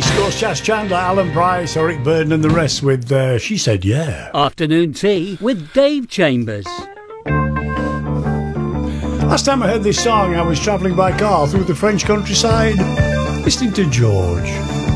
course, Chas Chandler, Alan Price, Eric Burden and the rest with She Said Yeah. Afternoon Tea with Dave Chambers. Last time I heard this song, I was travelling by car through the French countryside, listening to George.